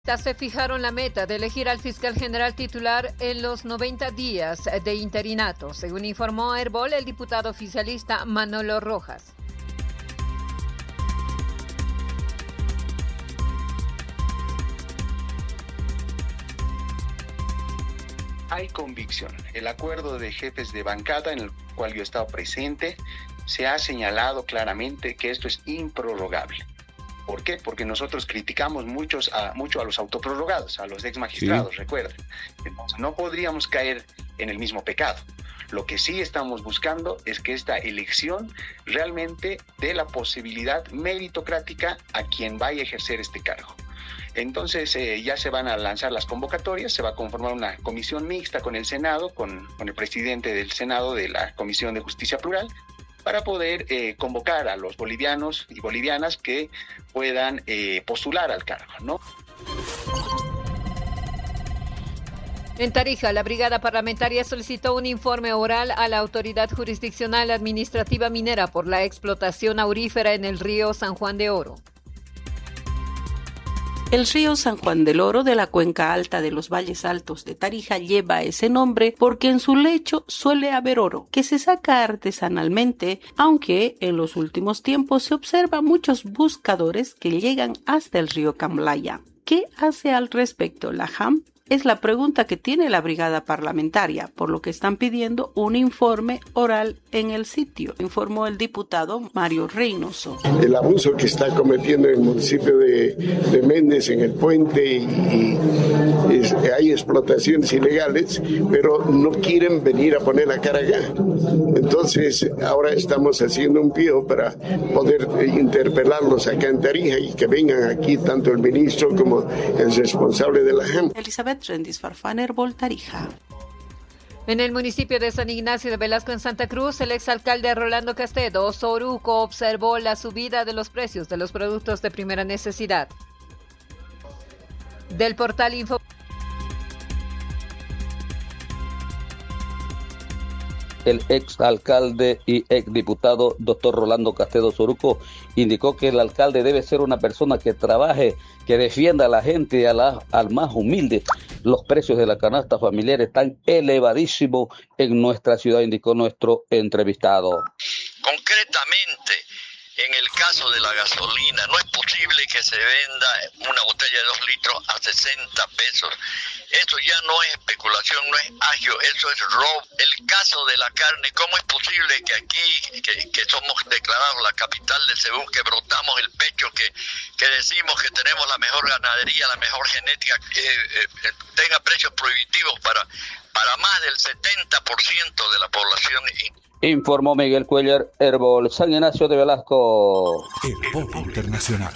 Se fijaron la meta de elegir al fiscal general titular en los 90 días de interinato, según informó a Herbol el diputado oficialista Manolo Rojas. Hay convicción. El acuerdo de jefes de bancada, en el cual yo he estado presente, se ha señalado claramente que esto es improrrogable. ¿Por qué? Porque nosotros criticamos mucho a los autoprorrogados, a los ex magistrados, recuerden. Entonces, no podríamos caer en el mismo pecado. Lo que sí estamos buscando es que esta elección realmente dé la posibilidad meritocrática a quien vaya a ejercer este cargo. Entonces ya se van a lanzar las convocatorias, se va a conformar una comisión mixta con el Senado, con el presidente del Senado de la Comisión de Justicia Plural, para poder convocar a los bolivianos y bolivianas que puedan postular al cargo, ¿no? En Tarija, la brigada parlamentaria solicitó un informe oral a la Autoridad Jurisdiccional Administrativa Minera por la explotación aurífera en el río San Juan de Oro. El río San Juan del Oro de la cuenca alta de los valles altos de Tarija lleva ese nombre porque en su lecho suele haber oro, que se saca artesanalmente, aunque en los últimos tiempos se observa muchos buscadores que llegan hasta el río Camblaya. ¿Qué hace al respecto la JAM? Es la pregunta que tiene la brigada parlamentaria, por lo que están pidiendo un informe oral en el sitio, informó el diputado Mario Reynoso. El abuso que está cometiendo el municipio de Méndez en el puente hay explotaciones ilegales, pero no quieren venir a poner la cara acá. Entonces, ahora estamos haciendo un pío para poder interpelarlos acá en Tarija y que vengan aquí tanto el ministro como el responsable de la JAM. Elizabeth Rendis Farfán, Herbol, Tarija. En el municipio de San Ignacio de Velasco, en Santa Cruz, el exalcalde Rolando Castedo Soruco observó la subida de los precios de los productos de primera necesidad. Del portal Info. El exalcalde y exdiputado doctor Rolando Castedo Soruco indicó que el alcalde debe ser una persona que trabaje, que defienda a la gente, al más humilde. Los precios de la canasta familiar están elevadísimos en nuestra ciudad, indicó nuestro entrevistado. Concretamente, en el caso de la gasolina, no es posible que se venda una botella de 2 litros a 60 pesos. Eso ya no es especulación, no es agio, eso es robo. El caso de la carne, ¿cómo es posible que aquí, que somos declarados la capital del cebú, que brotamos el pecho, que decimos que tenemos la mejor ganadería, la mejor genética, tenga precios prohibitivos para más del 70% de la población? Informó Miguel Cuellar, Herbol, San Ignacio de Velasco. Herbol Internacional.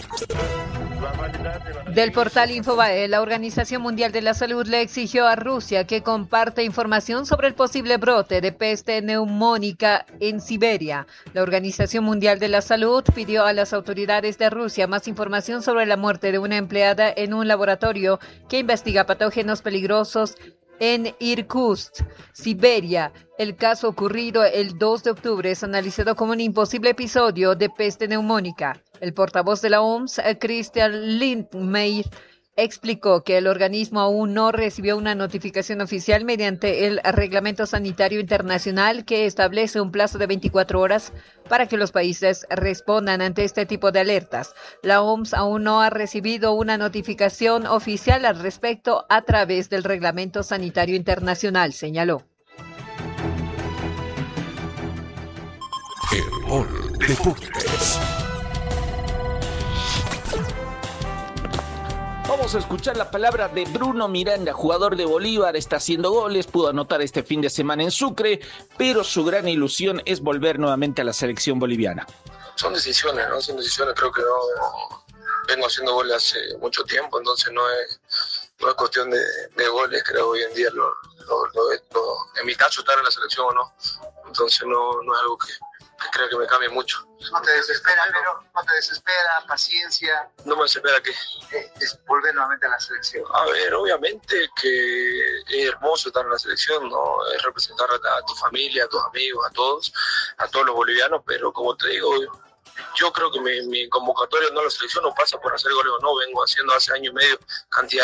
Del portal Infobae, la Organización Mundial de la Salud le exigió a Rusia que comparta información sobre el posible brote de peste neumónica en Siberia. La Organización Mundial de la Salud pidió a las autoridades de Rusia más información sobre la muerte de una empleada en un laboratorio que investiga patógenos peligrosos en Irkutsk, Siberia. El caso ocurrido el 2 de octubre es analizado como un imposible episodio de peste neumónica. El portavoz de la OMS, Christian Lindmeier, explicó que el organismo aún no recibió una notificación oficial mediante el Reglamento Sanitario Internacional que establece un plazo de 24 horas para que los países respondan ante este tipo de alertas. La OMS aún no ha recibido una notificación oficial al respecto a través del Reglamento Sanitario Internacional, señaló. Herbol Deportes. Vamos a escuchar la palabra de Bruno Miranda, jugador de Bolívar, está haciendo goles, pudo anotar este fin de semana en Sucre, pero su gran ilusión es volver nuevamente a la selección boliviana. Son decisiones, ¿no? Son decisiones, creo que no vengo haciendo goles hace mucho tiempo, entonces no es cuestión de goles, creo hoy en día en mi caso estar en la selección o no, entonces no es algo que creo que me cambie mucho. No te desespera, paciencia. No me desespera que es volver nuevamente a la selección. A ver, obviamente que es hermoso estar en la selección, ¿no? Es representar a tu familia, a tus amigos, a todos los bolivianos, pero como te digo, yo creo que mi convocatoria no a la selección no pasa por hacer goles o no, vengo haciendo hace año y medio cantidad